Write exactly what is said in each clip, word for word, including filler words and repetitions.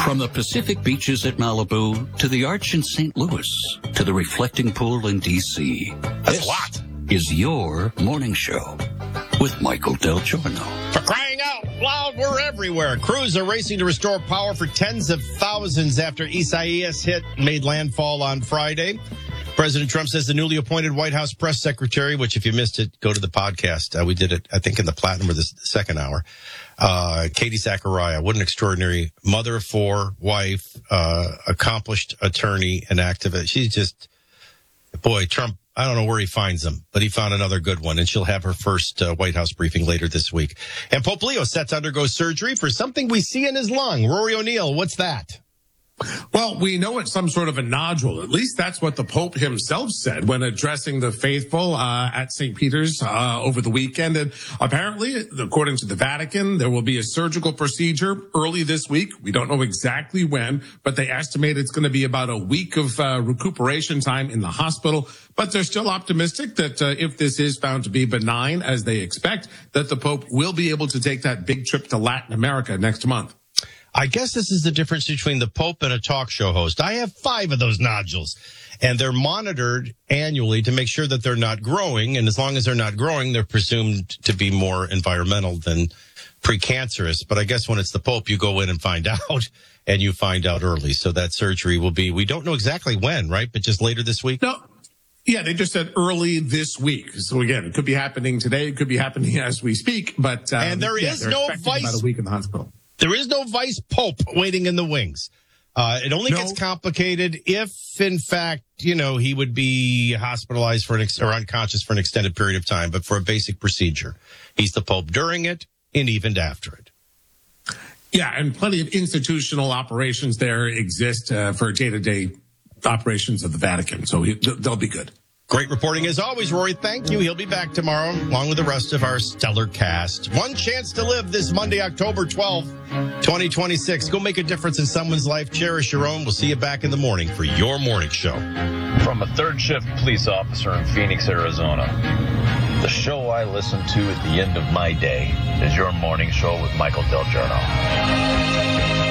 From the Pacific beaches at Malibu to the Arch in Saint Louis to the reflecting pool in D C That's a lot. Is your morning show with Michael Del Giorno. For crying out loud, we're everywhere. Crews are racing to restore power for tens of thousands after Isaias hit made landfall on Friday. President Trump says the newly appointed White House press secretary, which if you missed it, go to the podcast. Uh, we did it, I think, in the platinum or the second hour. Uh, Katie Zachariah, what an extraordinary mother of four, wife, uh, accomplished attorney and activist. She's just, boy, Trump, I don't know where he finds them, but he found another good one, and she'll have her first uh, White House briefing later this week. And Pope Leo set to undergo surgery for something we see in his lung. Rory O'Neill, what's that? Well, we know it's some sort of a nodule. At least that's what the Pope himself said when addressing the faithful uh, at Saint Peter's uh, over the weekend. And apparently, according to the Vatican, there will be a surgical procedure early this week. We don't know exactly when, but they estimate it's going to be about a week of uh, recuperation time in the hospital. But they're still optimistic that uh, if this is found to be benign, as they expect, that the Pope will be able to take that big trip to Latin America next month. I guess this is the difference between the Pope and a talk show host. I have five of those nodules, and they're monitored annually to make sure that they're not growing. And as long as they're not growing, they're presumed to be more environmental than precancerous. But I guess when it's the Pope, you go in and find out, and you find out early. So that surgery will be, we don't know exactly when, right? But just later this week? No. Yeah, they just said early this week. So again, it could be happening today. It could be happening as we speak. But um, and there yeah, is no vice. About a week in the hospital. There is no vice pope waiting in the wings. Uh, it only no. gets complicated if, in fact, you know, he would be hospitalized for an ex- or unconscious for an extended period of time. But for a basic procedure, he's the Pope during it and even after it. Yeah, and plenty of institutional operations there exist uh, for day-to-day operations of the Vatican. So he, they'll be good. Great reporting as always, Rory. Thank you. He'll be back tomorrow along with the rest of our stellar cast. One chance to live this Monday, October twelfth, twenty twenty-six. Go make a difference in someone's life. Cherish your own. We'll see you back in the morning for your morning show. From a third shift police officer in Phoenix, Arizona, the show I listen to at the end of my day is your morning show with Michael Del Giorno.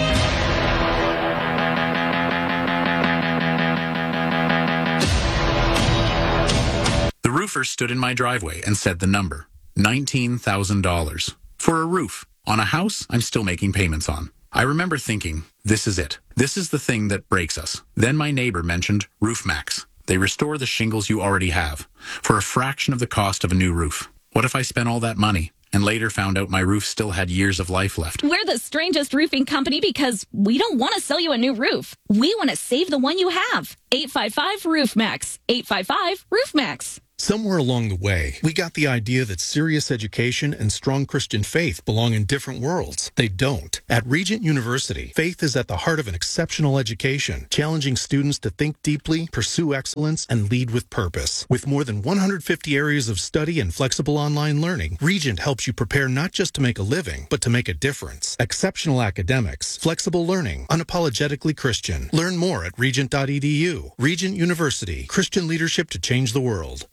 The roofer stood in my driveway and said the number, nineteen thousand dollars. For a roof on a house I'm still making payments on. I remember thinking, this is it. This is the thing that breaks us. Then my neighbor mentioned RoofMax. They restore the shingles you already have for a fraction of the cost of a new roof. What if I spent all that money and later found out my roof still had years of life left? We're the strangest roofing company because we don't want to sell you a new roof. We want to save the one you have. eight five five RoofMax. eight five five RoofMax. Somewhere along the way, we got the idea that serious education and strong Christian faith belong in different worlds. They don't. At Regent University, faith is at the heart of an exceptional education, challenging students to think deeply, pursue excellence, and lead with purpose. With more than one hundred fifty areas of study and flexible online learning, Regent helps you prepare not just to make a living, but to make a difference. Exceptional academics, flexible learning, unapologetically Christian. Learn more at regent dot e d u. Regent University, Christian leadership to change the world.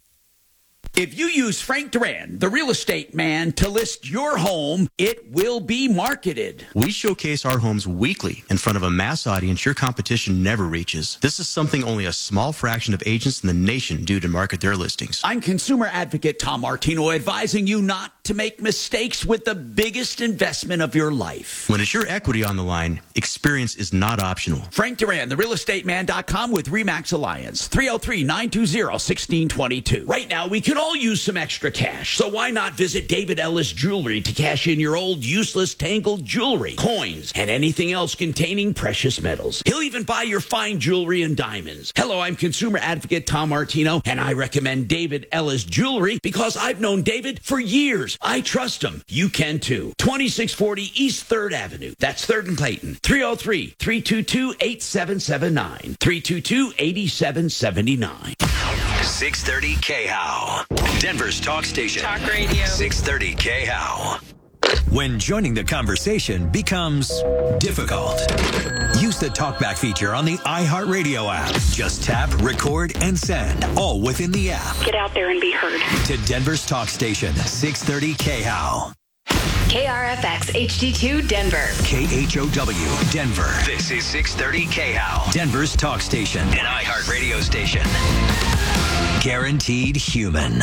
If you use Frank Duran, the real estate man, to list your home, it will be marketed. We showcase our homes weekly in front of a mass audience your competition never reaches. This is something only a small fraction of agents in the nation do to market their listings. I'm consumer advocate Tom Martino, advising you not to make mistakes with the biggest investment of your life. When it's your equity on the line, experience is not optional. Frank Duran, the real estate man dot com with RE/MAX Alliance, three oh three, nine two zero, one six two two. Right now, we can all use some extra cash, so why not visit David Ellis Jewelry to cash in your old useless tangled jewelry, coins, and anything else containing precious metals. He'll even buy your fine jewelry and diamonds. Hello, I'm consumer advocate Tom Martino, and I recommend David Ellis Jewelry because I've known David for years. I trust him. You can too. twenty-six forty East third Avenue. That's third and Clayton. three oh three, three two two, eight seven seven nine. three two two, eight seven seven nine. six thirty K H O W. Denver's talk station. Talk radio. six thirty K H O W. When joining the conversation becomes difficult, use the TalkBack feature on the iHeartRadio app. Just tap, record, and send, all within the app. Get out there and be heard. To Denver's talk station, six thirty K H O W. K R F X H D two Denver. K H O W Denver. This is six thirty K H O W, Denver's talk station, an iHeart radio station. Guaranteed human.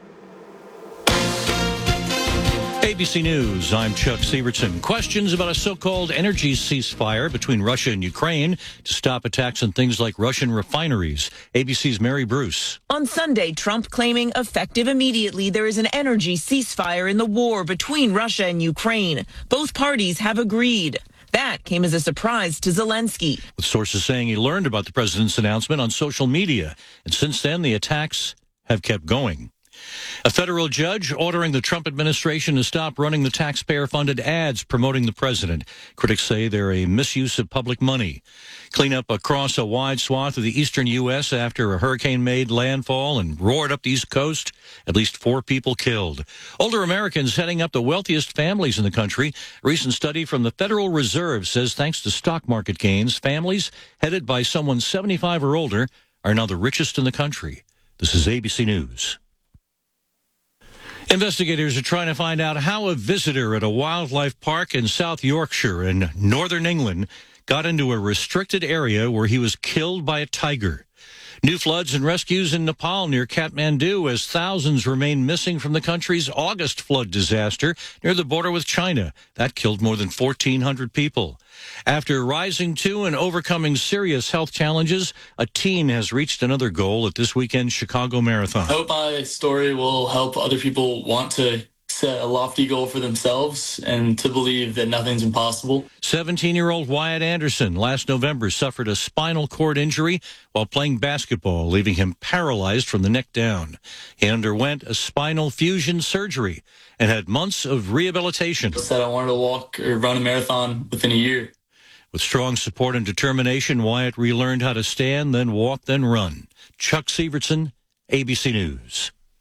A B C News, I'm Chuck Sievertson. Questions about a so-called energy ceasefire between Russia and Ukraine to stop attacks on things like Russian refineries. A B C's Mary Bruce. On Sunday, Trump claiming effective immediately there is an energy ceasefire in the war between Russia and Ukraine. Both parties have agreed. That came as a surprise to Zelensky. With sources saying he learned about the president's announcement on social media. And since then, the attacks have kept going. A federal judge ordering the Trump administration to stop running the taxpayer-funded ads promoting the president. Critics say they're a misuse of public money. Cleanup across a wide swath of the eastern U S after a hurricane made landfall and roared up the East Coast. At least four people killed. Older Americans heading up the wealthiest families in the country. A recent study from the Federal Reserve says thanks to stock market gains, families headed by someone seventy-five or older are now the richest in the country. This is A B C News. Investigators are trying to find out how a visitor at a wildlife park in South Yorkshire in northern England got into a restricted area where he was killed by a tiger. New floods and rescues in Nepal near Kathmandu as thousands remain missing from the country's August flood disaster near the border with China. That killed more than fourteen hundred people. After rising to and overcoming serious health challenges, a teen has reached another goal at this weekend's Chicago Marathon. I hope my story will help other people want to set a lofty goal for themselves and to believe that nothing's impossible. seventeen-year-old Wyatt Anderson last November suffered a spinal cord injury while playing basketball, leaving him paralyzed from the neck down. He underwent a spinal fusion surgery and had months of rehabilitation. I said I wanted to walk or run a marathon within a year. With strong support and determination, Wyatt relearned how to stand, then walk, then run. Chuck Sievertson, A B C News.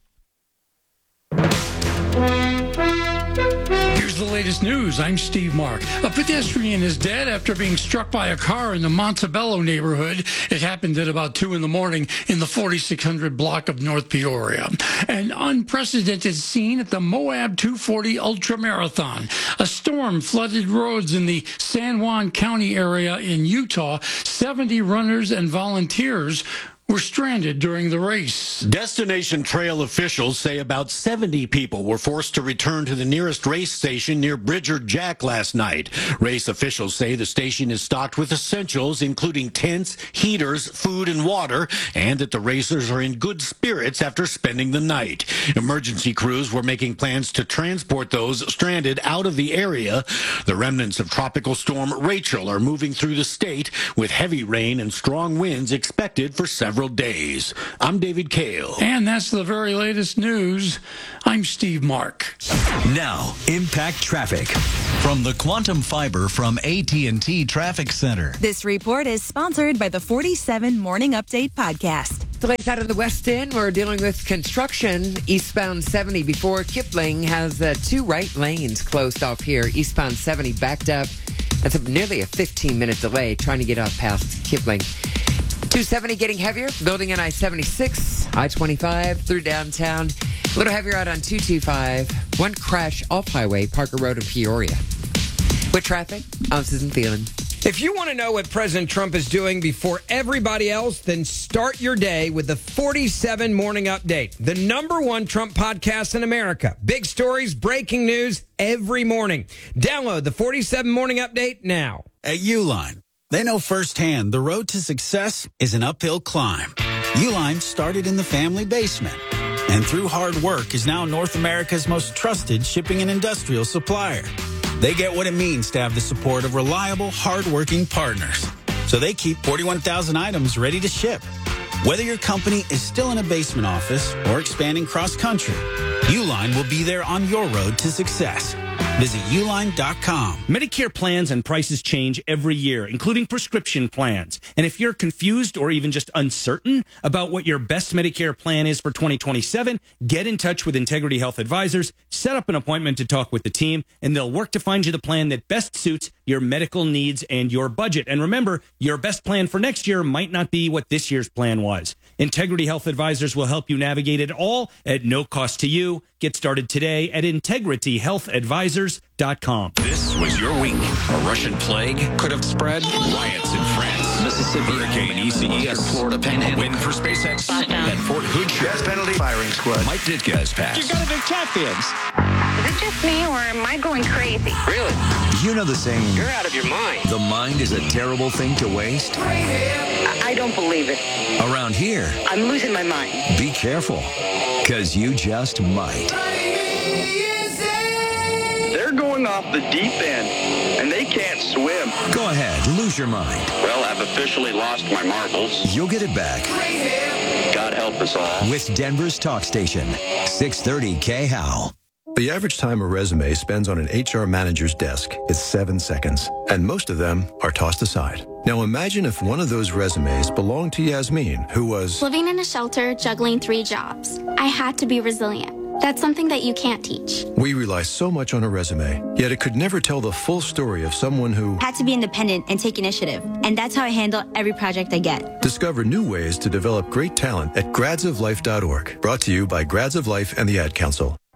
Here's the latest news. I'm Steve Mark. A pedestrian is dead after being struck by a car in the Montebello neighborhood. It happened at about two in the morning in the forty-six hundred block of North Peoria. An unprecedented scene at the Moab two forty Ultra Marathon. A storm flooded roads in the San Juan County area in Utah. seventy runners and volunteers were stranded during the race. Destination Trail officials say about seventy people were forced to return to the nearest race station near Bridger Jack last night. Race officials say the station is stocked with essentials, including tents, heaters, food, and water, and that the racers are in good spirits after spending the night. Emergency crews were making plans to transport those stranded out of the area. The remnants of Tropical Storm Rachel are moving through the state with heavy rain and strong winds expected for several days. I'm David Kale. And that's the very latest news. I'm Steve Mark. Now, Impact Traffic. From the Quantum Fiber from A T and T Traffic Center. This report is sponsored by the forty-seven Morning Update podcast. Delays out of the West End. We're dealing with construction. Eastbound seventy before Kipling has uh, two right lanes closed off here. Eastbound seventy backed up. That's a, nearly a fifteen-minute delay trying to get up past Kipling. two seventy getting heavier, building in I seventy-six, I twenty-five through downtown. A little heavier out on two twenty-five. One crash off highway, Parker Road in Peoria. With traffic, I'm Susan Thielen. If you want to know what President Trump is doing before everybody else, then start your day with the forty-seven Morning Update, the number one Trump podcast in America. Big stories, breaking news every morning. Download the forty-seven Morning Update now. At Uline, they know firsthand the road to success is an uphill climb. Uline started in the family basement and through hard work is now North America's most trusted shipping and industrial supplier. They get what it means to have the support of reliable, hardworking partners. So they keep forty-one thousand items ready to ship. Whether your company is still in a basement office or expanding cross-country, Uline will be there on your road to success. Visit Uline dot com. Medicare plans and prices change every year, including prescription plans. And if you're confused or even just uncertain about what your best Medicare plan is for twenty twenty-seven, get in touch with Integrity Health Advisors, set up an appointment to talk with the team, and they'll work to find you the plan that best suits your medical needs and your budget. And remember, your best plan for next year might not be what this year's plan was. Integrity Health Advisors will help you navigate it all at no cost to you. Get started today at integrity health advisors dot com. This was your week. A Russian plague could have spread. Riots in France. Mississippi. Hurricane E C E S. Florida Panhandle. Win for SpaceX. At Fort Hood. Gas penalty. Firing squad. Mike Ditka has passed. You gotta be champions. Is it just me, or am I going crazy? Really? You know the saying, You're out of your mind. the mind is a terrible thing to waste? I, I don't believe it. Around here, I'm losing my mind. be careful, because you just might. They're going off the deep end, and they can't swim. Go ahead, lose your mind. Well, I've officially lost my marbles. You'll get it back. God help us all. With Denver's talk station, six thirty K H O W. The average time a resume spends on an H R manager's desk is seven seconds, and most of them are tossed aside. Now imagine if one of those resumes belonged to Yasmin, who was living in a shelter, juggling three jobs. I had to be resilient. That's something that you can't teach. We rely so much on a resume, yet it could never tell the full story of someone who had to be independent and take initiative. And that's how I handle every project I get. Discover new ways to develop great talent at grads of life dot org. Brought to you by Grads of Life and the Ad Council.